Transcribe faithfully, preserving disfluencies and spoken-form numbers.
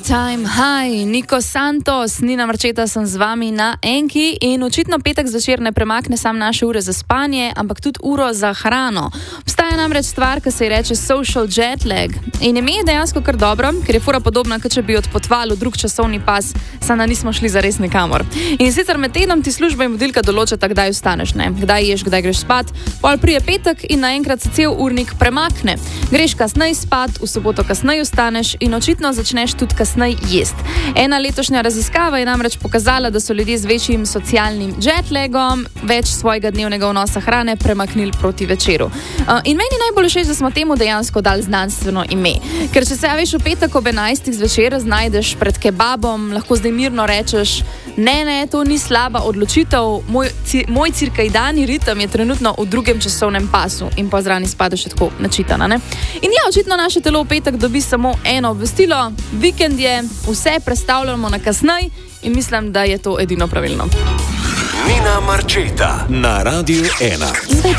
Time High, Niko Santos, Nina Marčeta sem z vami na Enki in očitno petek zvečer ne premakne sam naše ure za spanje, ampak tudi uro za hrano. Obstaja namreč stvar, ki se ji reče social jet lag in ime je dejansko kar dobro, ker je fura podobna, kot če bi odpotovali v drug časovni pas, samo da nismo šli zares nikamor. In sicer med tednom ti služba in vodilka določata, kdaj vstaneš, ne? Kdaj ješ, kdaj greš spat, pol prije petek in naenkrat se cel urnik premakne. Greš kasneje spat, v soboto kasneje vstaneš in očitno začneš tudi kasneje jest. Ena letošnja raziskava je namreč pokazala, da so ljudje z večjim socialnim jetlagom več svojega dnevnega vnosa hrane premaknili proti večeru. Uh, in meni najbolj všeč, da smo temu dejansko dali znanstveno ime. Ker če se veš v petek ob enajstih zvečer znajdeš pred kebabom, lahko zdaj mirno rečeš, ne, ne, to ni slaba odločitev, moj, ci, moj cirkadni ritem je trenutno v drugem časovnem pasu in pa zraven izpade še tako načitana, ne? In ja, očitno naše telo v petek dobi samo eno obvestilo, vikend je, vse prestavljamo na kasneje in mislim, da je to edino pravilno. Nina Marčeta na Radiu ena.